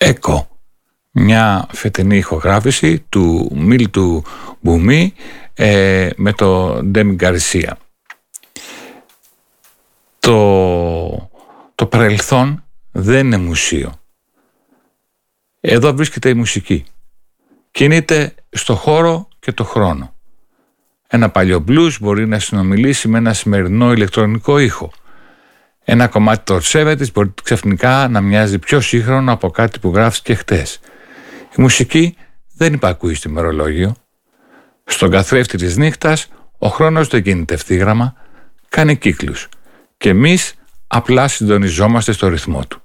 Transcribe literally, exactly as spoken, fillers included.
Echo, μια φετινή ηχογράφηση του Μίλτου Μπουμί ε, με το Ντέμι Γκαρσία. Το, το παρελθόν δεν είναι μουσείο. Εδώ βρίσκεται η μουσική. Κινείται στο χώρο και το χρόνο. Ένα παλιό blues μπορεί να συνομιλήσει με ένα σημερινό ηλεκτρονικό ήχο. Ένα κομμάτι των εβδομήντα μπορεί ξαφνικά να μοιάζει πιο σύγχρονο από κάτι που γράφτηκε χτες. Η μουσική δεν υπακούει στο ημερολόγιο. Στον καθρέφτη της νύχτας ο χρόνος δεν γίνεται ευθύγραμμα, κάνει κύκλους και εμείς απλά συντονιζόμαστε στο ρυθμό του.